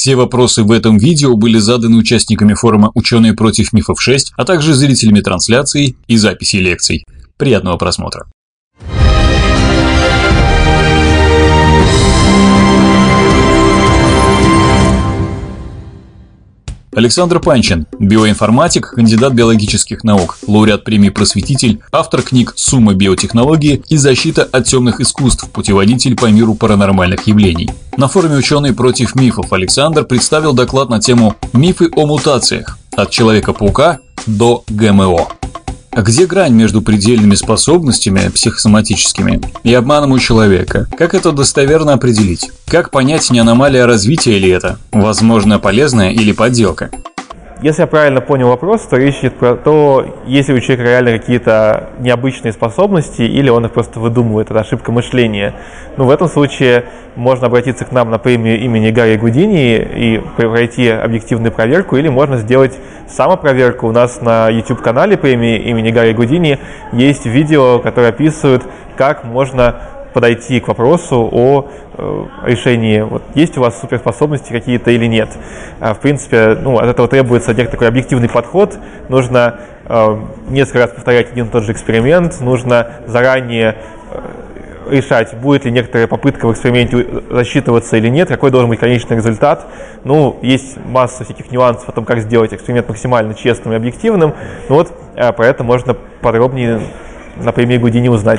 Все вопросы в этом видео были заданы участниками форума «Ученые против мифов 6», а также зрителями трансляций и записей лекций. Приятного просмотра. Александр Панчин, биоинформатик, кандидат биологических наук, лауреат премии «Просветитель», автор книг «Сумма биотехнологии» и «Защита от темных искусств. Путеводитель по миру паранормальных явлений». На форуме «Ученые против мифов» Александр представил доклад на тему «Мифы о мутациях. От Человека-паука до ГМО». А где грань между предельными способностями психосоматическими и обманом у человека? Как это достоверно определить? Как понять, не аномалия развития ли это? Возможно, полезная или подделка? Если я правильно понял вопрос, то речь идет про то, есть ли у человека реально какие-то необычные способности, или он их просто выдумывает, это ошибка мышления. В этом случае можно обратиться к нам на премию имени Гарри Гудини и пройти объективную проверку, или можно сделать самопроверку. У нас на YouTube-канале премии имени Гарри Гудини есть видео, которое описывает, как можно подойти к вопросу о решении, есть у вас суперспособности какие-то или нет. В принципе, от этого требуется некий такой объективный подход. Нужно несколько раз повторять один и тот же эксперимент, нужно заранее решать, будет ли некоторая попытка в эксперименте засчитываться или нет, какой должен быть конечный результат. Есть масса всяких нюансов о том, как сделать эксперимент максимально честным и объективным. Про это можно подробнее на премии Гудини узнать.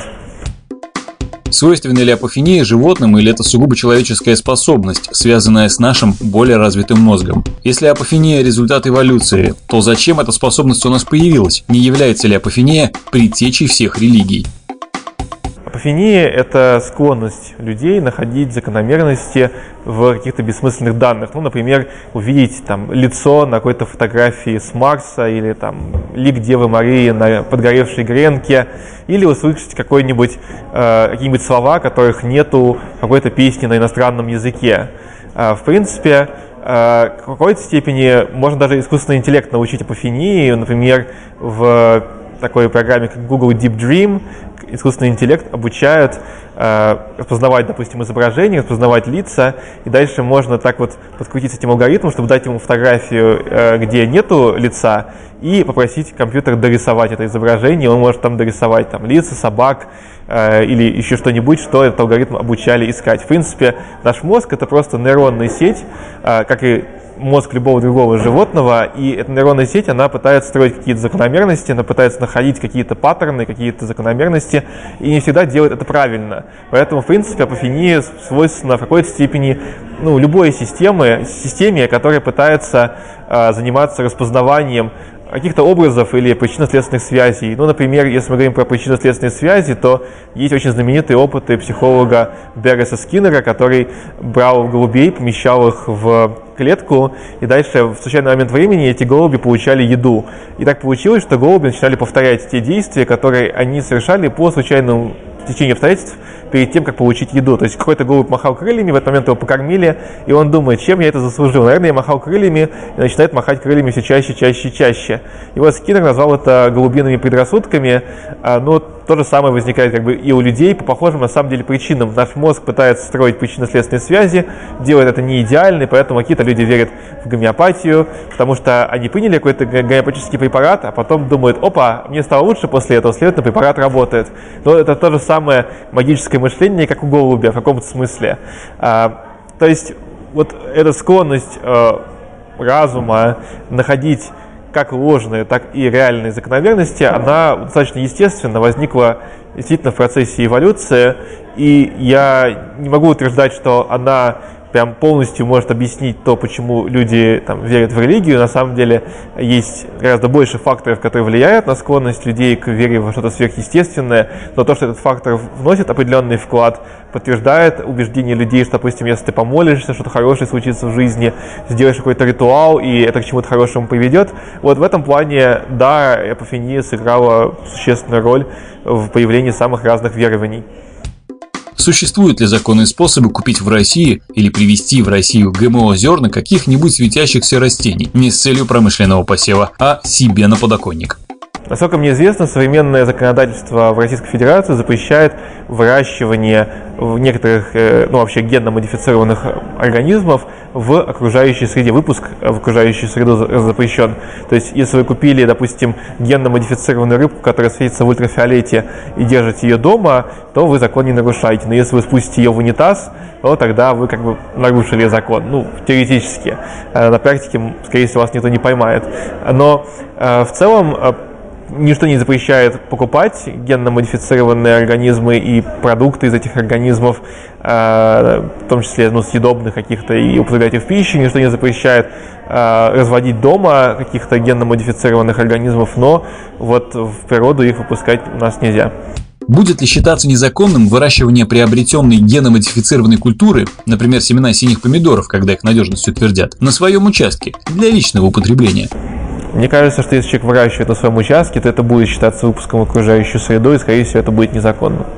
Свойственна ли апофения животным или это сугубо человеческая способность, связанная с нашим более развитым мозгом? Если апофения – результат эволюции, то зачем эта способность у нас появилась? Не является ли апофения предтечей всех религий? Апофения – это склонность людей находить закономерности в каких-то бессмысленных данных. Например, увидеть лицо на какой-то фотографии с Марса или лик Девы Марии на подгоревшей гренке, или услышать какие-нибудь слова, которых нету в какой-то песне на иностранном языке. В принципе, в какой-то степени можно даже искусственный интеллект научить апофении. Например, в такой программе, как Google Deep Dream, искусственный интеллект обучают распознавать, допустим, изображения, распознавать лица, и дальше можно так подкрутить с этим алгоритмом, чтобы дать ему фотографию, где нету лица, и попросить компьютер дорисовать это изображение, он может дорисовать лица, собак или еще что-нибудь, что этот алгоритм обучали искать. В принципе, наш мозг — это просто нейронная сеть, как и мозг любого другого животного, и эта нейронная сеть, она пытается строить какие-то закономерности, она пытается находить какие-то паттерны, какие-то закономерности, и не всегда делает это правильно. Поэтому, в принципе, апофения свойственна в какой-то степени любой системе, которая пытается заниматься распознаванием каких-то образов или причинно-следственных связей. Например, если мы говорим про причинно-следственные связи, то есть очень знаменитые опыты психолога Берреса Скиннера, который брал голубей, помещал их в клетку, и дальше в случайный момент времени эти голуби получали еду. И так получилось, что голуби начинали повторять те действия, которые они совершали по случайному течению обстоятельств перед тем, как получить еду. То есть какой-то голубь махал крыльями, в этот момент его покормили, и он думает, чем я это заслужил. Наверное, я махал крыльями, и начинает махать крыльями все чаще, чаще, чаще. И Скиннер назвал это голубиными предрассудками. То же самое возникает и у людей по похожим на самом деле причинам. Наш мозг пытается строить причинно-следственные связи, делает это не идеально, и поэтому какие-то люди верят в гомеопатию, потому что они приняли какой-то гомеопатический препарат, а потом думают, опа, мне стало лучше после этого, следовательно, препарат работает. Но это то же самое магическое мышление, как у голубя в каком-то смысле. То есть эта склонность разума находить как ложные, так и реальные закономерности, она достаточно естественно возникла действительно в процессе эволюции, и я не могу утверждать, что она прям полностью может объяснить то, почему люди верят в религию. На самом деле есть гораздо больше факторов, которые влияют на склонность людей к вере во что-то сверхъестественное, но то, что этот фактор вносит определенный вклад, подтверждает убеждение людей, что, допустим, если ты помолишься, что-то хорошее случится в жизни, сделаешь какой-то ритуал, и это к чему-то хорошему приведет. В этом плане, да, апофения сыграла существенную роль в появлении самых разных верований. Существуют ли законные способы купить в России или привезти в Россию ГМО-зерна каких-нибудь светящихся растений не с целью промышленного посева, а себе на подоконник? Насколько мне известно, современное законодательство в Российской Федерации запрещает выращивание некоторых, вообще генно-модифицированных организмов в окружающей среде. Выпуск в окружающую среду запрещен. То есть, если вы купили, допустим, генно-модифицированную рыбку, которая светится в ультрафиолете, и держите ее дома, то вы закон не нарушаете. Но если вы спустите ее в унитаз, то тогда вы как бы нарушили закон. Теоретически. На практике, скорее всего, вас никто не поймает. Но в целом ничто не запрещает покупать генно-модифицированные организмы и продукты из этих организмов, в том числе съедобных каких-то, и употреблять их в пищу. Ничто не запрещает разводить дома каких-то генно-модифицированных организмов, но вот в природу их выпускать у нас нельзя. Будет ли считаться незаконным выращивание приобретенной генно-модифицированной культуры, например, семена синих помидоров, когда их надежность утвердят, на своем участке для личного употребления? Мне кажется, что если человек выращивает на своем участке, то это будет считаться выпуском в окружающую среду, и, скорее всего, это будет незаконно.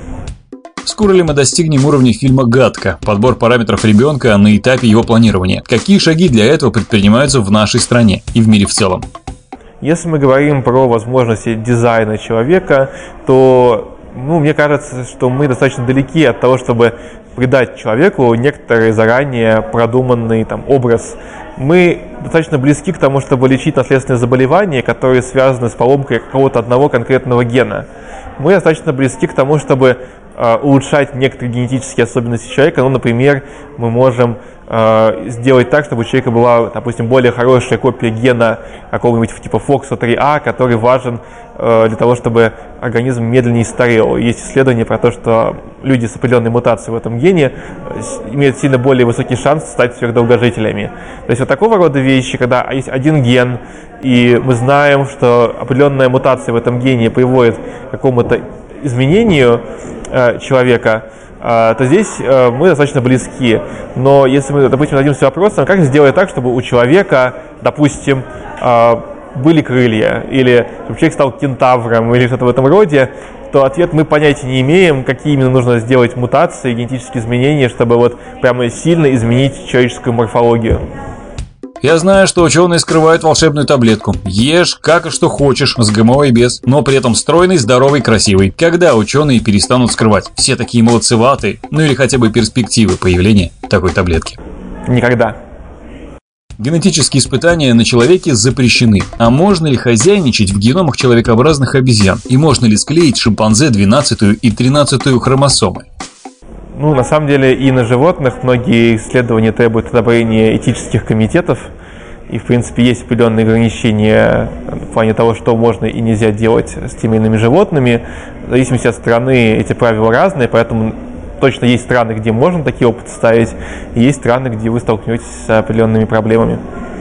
Скоро ли мы достигнем уровня фильма «Гадко» – подбор параметров ребенка на этапе его планирования? Какие шаги для этого предпринимаются в нашей стране и в мире в целом? Если мы говорим про возможности дизайна человека, то мне кажется, что мы достаточно далеки от того, чтобы придать человеку некоторый заранее продуманный образ. Мы достаточно близки к тому, чтобы лечить наследственные заболевания, которые связаны с поломкой какого-то одного конкретного гена. Мы достаточно близки к тому, чтобы улучшать некоторые генетические особенности человека. Например, мы можем сделать так, чтобы у человека была, допустим, более хорошая копия гена какого-нибудь типа FOXO3A, который важен для того, чтобы организм медленнее старел. Есть исследования про то, что люди с определенной мутацией в этом гене имеют сильно более высокий шанс стать сверхдолгожителями. То есть вот такого рода вещи, когда есть один ген, и мы знаем, что определенная мутация в этом гене приводит к какому-то изменению человека, то здесь мы достаточно близки. Но если мы, допустим, зададимся вопросом, как сделать так, чтобы у человека, допустим, были крылья, или чтобы человек стал кентавром, или что-то в этом роде, то ответ мы понятия не имеем, какие именно нужно сделать мутации, генетические изменения, чтобы прямо сильно изменить человеческую морфологию. Я знаю, что ученые скрывают волшебную таблетку. Ешь как и что хочешь, с ГМО и без, но при этом стройный, здоровый, красивый. Когда ученые перестанут скрывать? Все такие молодцеватые, или хотя бы перспективы появления такой таблетки. Никогда. Генетические испытания на человеке запрещены. А можно ли хозяйничать в геномах человекообразных обезьян? И можно ли склеить шимпанзе 12-ю и 13-ю хромосомы? На самом деле и на животных многие исследования требуют одобрения этических комитетов. И, в принципе, есть определенные ограничения в плане того, что можно и нельзя делать с теми или иными животными. В зависимости от страны эти правила разные, поэтому точно есть страны, где можно такие опыты ставить, и есть страны, где вы столкнетесь с определенными проблемами.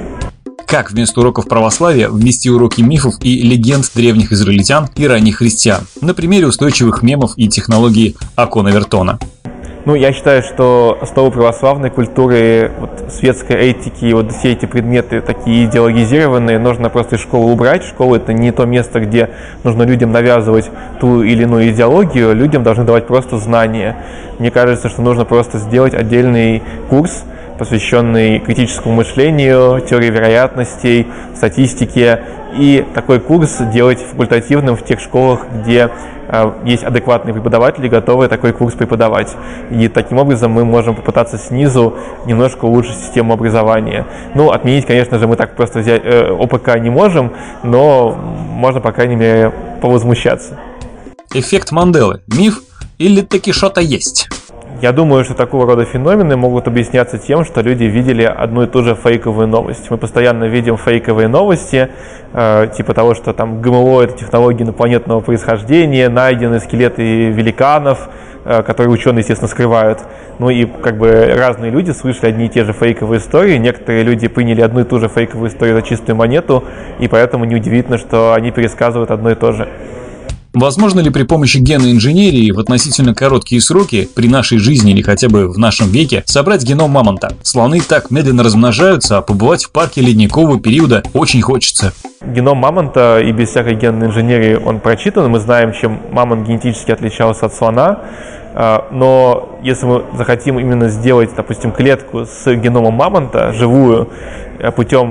Как вместо уроков православия ввести уроки мифов и легенд древних израильтян и ранних христиан на примере устойчивых мемов и технологии Акона Вертона? Я считаю, что основу православной культуры, светской этики и все эти предметы такие идеологизированные нужно просто из школы убрать. Школа — это не то место, где нужно людям навязывать ту или иную идеологию, людям должны давать просто знания. Мне кажется, что нужно просто сделать отдельный курс, посвященный критическому мышлению, теории вероятностей, статистике, и такой курс делать факультативным в тех школах, где есть адекватные преподаватели, готовые такой курс преподавать. И таким образом мы можем попытаться снизу немножко улучшить систему образования. Отменить, конечно же, мы так просто взять ОПК не можем, но можно, по крайней мере, повозмущаться. Эффект Манделы – миф или таки что-то есть? Я думаю, что такого рода феномены могут объясняться тем, что люди видели одну и ту же фейковую новость. Мы постоянно видим фейковые новости, типа того, что ГМО – это технологии инопланетного происхождения, найдены скелеты великанов, которые ученые, естественно, скрывают. Разные люди слышали одни и те же фейковые истории, некоторые люди приняли одну и ту же фейковую историю за чистую монету, и поэтому неудивительно, что они пересказывают одно и то же. Возможно ли при помощи генной инженерии в относительно короткие сроки при нашей жизни или хотя бы в нашем веке собрать геном мамонта? Слоны так медленно размножаются, а побывать в парке ледникового периода очень хочется. Геном мамонта и без всякой генной инженерии он прочитан. Мы знаем, чем мамонт генетически отличался от слона. Но если мы захотим именно сделать, допустим, клетку с геномом мамонта, живую, путем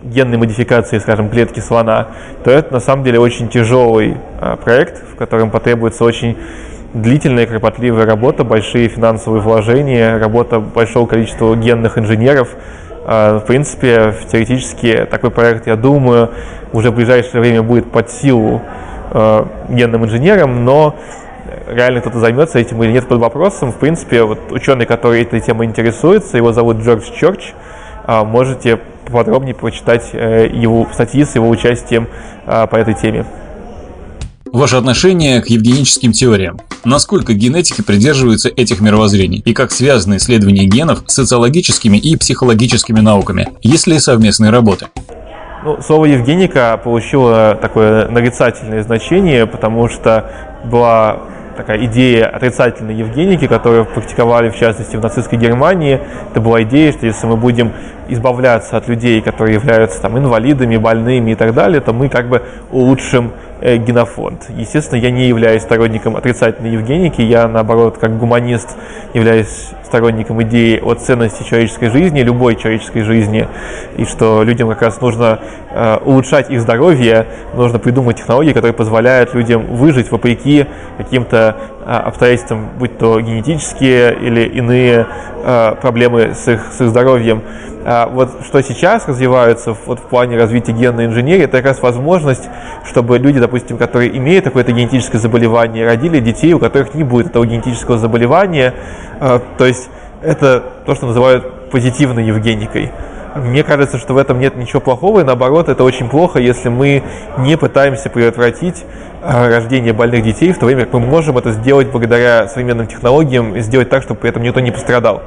генной модификации, скажем, клетки слона, то это на самом деле очень тяжелый проект, в котором потребуется очень длительная и кропотливая работа, большие финансовые вложения, работа большого количества генных инженеров. В принципе, теоретически такой проект, я думаю, уже в ближайшее время будет под силу генным инженерам, но реально кто-то займется этим или нет под вопросом. В принципе, вот ученый, который этой темой интересуется, его зовут Джордж Чёрч, можете поподробнее прочитать его статьи с его участием по этой теме. Ваше отношение к евгеническим теориям. Насколько генетики придерживаются этих мировоззрений? И как связаны исследования генов с социологическими и психологическими науками? Есть ли совместные работы? Слово «евгеника» получило такое нарицательное значение, потому что была такая идея отрицательной евгеники, которую практиковали, в частности, в нацистской Германии. Это была идея, что если мы будем избавляться от людей, которые являются инвалидами, больными и так далее, то мы улучшим генофонд. Естественно, я не являюсь сторонником отрицательной евгеники, я, наоборот, как гуманист, являюсь сторонником идеи о ценности человеческой жизни, любой человеческой жизни, и что людям как раз нужно улучшать их здоровье, нужно придумать технологии, которые позволяют людям выжить вопреки каким-то обстоятельствам, будь то генетические или иные проблемы с их здоровьем. Вот что сейчас развивается в плане развития генной инженерии, это как раз возможность, чтобы люди, допустим, которые имеют какое-то генетическое заболевание, родили детей, у которых не будет этого генетического заболевания. То есть это то, что называют позитивной евгеникой. Мне кажется, что в этом нет ничего плохого, и наоборот, это очень плохо, если мы не пытаемся предотвратить рождение больных детей, в то время как мы можем это сделать благодаря современным технологиям, сделать так, чтобы при этом никто не пострадал.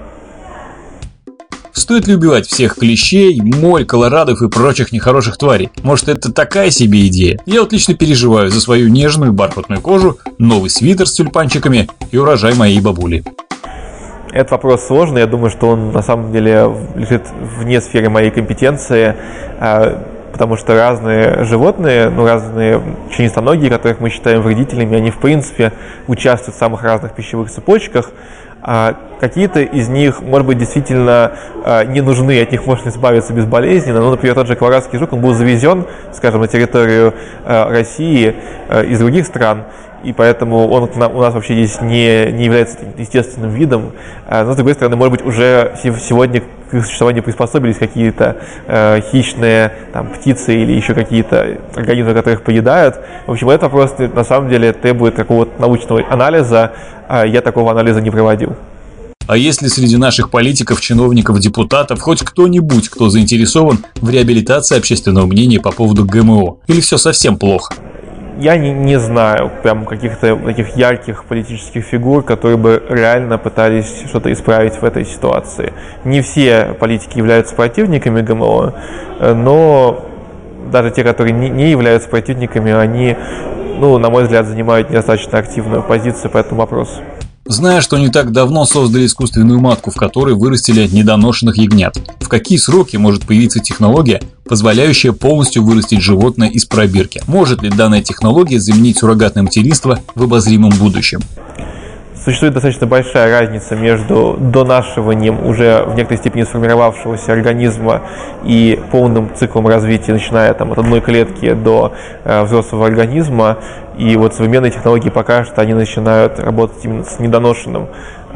Стоит ли убивать всех клещей, моль, колорадов и прочих нехороших тварей? Может, это такая себе идея? Я лично переживаю за свою нежную бархатную кожу, новый свитер с тюльпанчиками и урожай моей бабули. Этот вопрос сложный, я думаю, что он на самом деле лежит вне сферы моей компетенции, потому что разные животные, разные членистоногие, которых мы считаем вредителями, они в принципе участвуют в самых разных пищевых цепочках. Какие-то из них, может быть, действительно не нужны, от них можно избавиться безболезненно. Например, тот же колорадский жук, он был завезен, скажем, на территорию России из других стран, и поэтому он у нас вообще здесь не является естественным видом. Но, с другой стороны, может быть, уже сегодня к их существованию приспособились какие-то хищные птицы или еще какие-то организмы, которых поедают. В общем, этот вопрос на самом деле требует какого-то научного анализа. Я такого анализа не проводил. А есть ли среди наших политиков, чиновников, депутатов хоть кто-нибудь, кто заинтересован в реабилитации общественного мнения по поводу ГМО? Или все совсем плохо? Я не знаю прям каких-то таких ярких политических фигур, которые бы реально пытались что-то исправить в этой ситуации. Не все политики являются противниками ГМО, но даже те, которые не являются противниками, они, на мой взгляд, занимают недостаточно активную позицию по этому вопросу. Зная, что не так давно создали искусственную матку, в которой вырастили недоношенных ягнят, в какие сроки может появиться технология, позволяющая полностью вырастить животное из пробирки? Может ли данная технология заменить суррогатное материнство в обозримом будущем? Существует достаточно большая разница между донашиванием уже в некоторой степени сформировавшегося организма и полным циклом развития, начиная от одной клетки до взрослого организма. И вот современные технологии пока что они начинают работать именно с недоношенным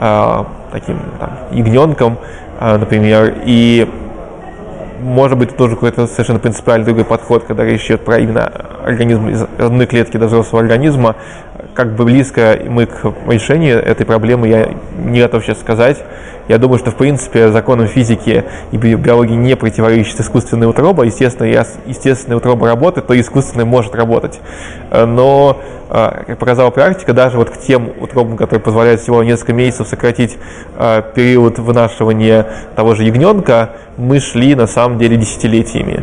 таким ягненком, например, и может быть тоже какой-то совершенно принципиальный другой подход, когда речь идет про именно организм из одной клетки до взрослого организма. Как бы близко мы к решению этой проблемы, я не готов сейчас сказать. Я думаю, что в принципе законам физики и биологии не противоречит искусственная утроба. Естественно, если естественная утроба работает, то искусственная может работать. Но, как показала практика, даже вот к тем утробам, которые позволяют всего несколько месяцев сократить период вынашивания того же ягненка, мы шли на самом деле десятилетиями.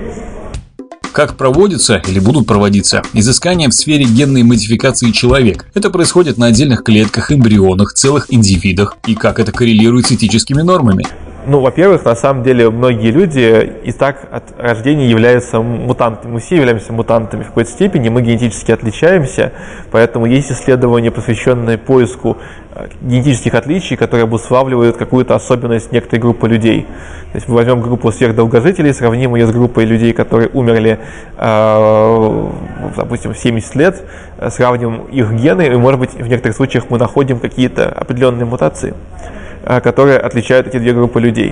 Как проводятся или будут проводиться изыскания в сфере генной модификации человека? Это происходит на отдельных клетках, эмбрионах, целых индивидах, и как это коррелирует с этическими нормами? Ну, во-первых, на самом деле, многие люди и так от рождения являются мутантами. Мы все являемся мутантами в какой-то степени, мы генетически отличаемся, поэтому есть исследования, посвященные поиску генетических отличий, которые обуславливают какую-то особенность некоторой группы людей. То есть мы возьмем группу сверхдолгожителей, сравним ее с группой людей, которые умерли, допустим, 70 лет, сравним их гены, и, может быть, в некоторых случаях мы находим какие-то определенные мутации, которые отличают эти две группы людей.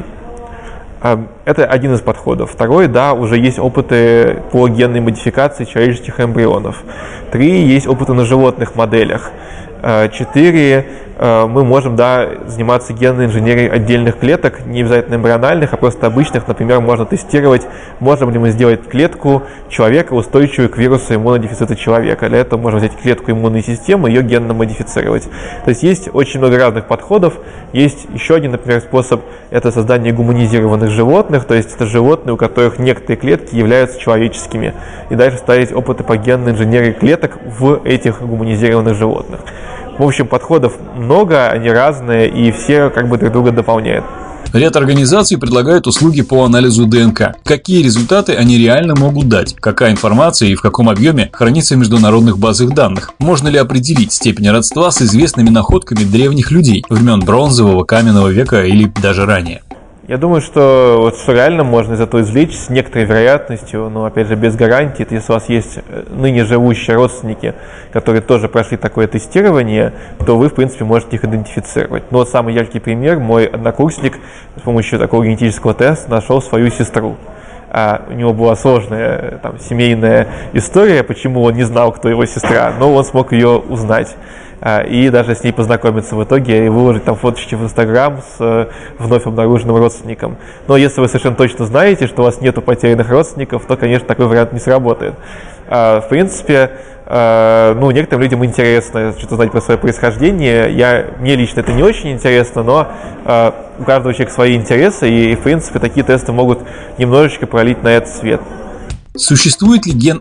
Это один из подходов. Второй, да, уже есть опыты по генной модификации человеческих эмбрионов. 3, есть опыты на животных моделях. 4, мы можем, да, заниматься генной инженерией отдельных клеток, не обязательно эмбриональных, а просто обычных. Например, можно тестировать, можем ли мы сделать клетку человека, устойчивую к вирусу иммунодефицита человека. Для этого можно взять клетку иммунной системы и ее генно модифицировать. То есть очень много разных подходов. Есть еще один, например, способ – это создание гуманизированных животных, то есть это животные, у которых некоторые клетки являются человеческими. И дальше ставить опыты по генной инженерии клеток в этих гуманизированных животных. В общем, подходов много, они разные, и все как бы друг друга дополняют. Ряд организаций предлагают услуги по анализу ДНК. Какие результаты они реально могут дать? Какая информация и в каком объеме хранится в международных базах данных? Можно ли определить степень родства с известными находками древних людей времен бронзового, каменного века или даже ранее? Я думаю, что реально можно из этого извлечь с некоторой вероятностью, но опять же без гарантии. Это если у вас есть ныне живущие родственники, которые тоже прошли такое тестирование, то вы, в принципе, можете их идентифицировать. Но самый яркий пример: мой однокурсник с помощью такого генетического теста нашел свою сестру. У него была сложная семейная история, почему он не знал, кто его сестра, но он смог ее узнать и даже с ней познакомиться в итоге и выложить там фоточки в Инстаграм с вновь обнаруженным родственником. Но если вы совершенно точно знаете, что у вас нету потерянных родственников, то, конечно, такой вариант не сработает. В принципе, некоторым людям интересно что-то знать про свое происхождение. Мне лично это не очень интересно, но у каждого человека свои интересы, и, в принципе, такие тесты могут немножечко пролить на этот свет. Существует ли ген